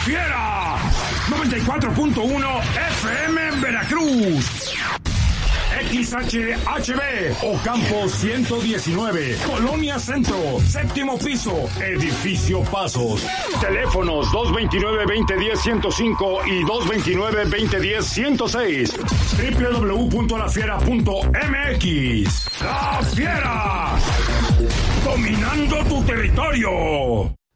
Fiera 94.1 FM en Veracruz. XHHB Ocampo 119, Colonia Centro, séptimo piso, Edificio Pasos. Teléfonos 229-2010-105 y 229-2010-106. www.lafiera.mx. ¡La Fiera! Dominando tu territorio.